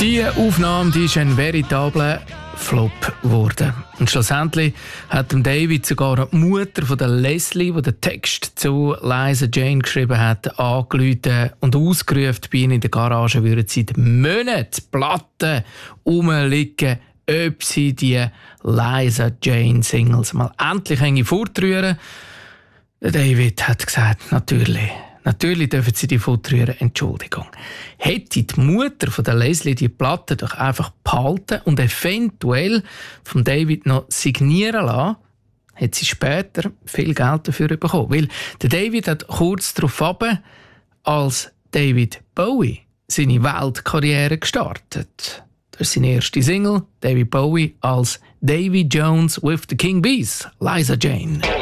Diese Aufnahme die ist ein veritabler Flop geworden. Und schlussendlich hat dem David sogar die Mutter von der Leslie, die den Text zu Liza Jane geschrieben hat, angerufen und ausgerufen, bei ihnen in der Garage würden seit Monaten Platten rumliegen, ob sie die Liza Jane Singles mal endlich fortrühren. Der David hat gesagt, Natürlich dürfen sie die fortrühren, Entschuldigung. Hätte die Mutter von der Leslie die Platte doch einfach behalten und eventuell von David noch signieren lassen, hätte sie später viel Geld dafür bekommen. Weil der David hat kurz darauf als David Bowie seine Weltkarriere gestartet. Das ist seine erste Single, David Bowie als Davy Jones with the King Bees, Liza Jane.